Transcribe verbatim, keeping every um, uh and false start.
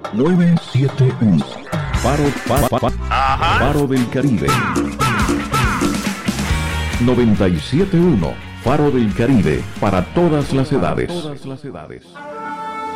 nueve siete uno. Faro, fa- fa- fa- Faro del Caribe. noventa y siete punto uno. Faro del Caribe, para todas las edades. Todas las edades.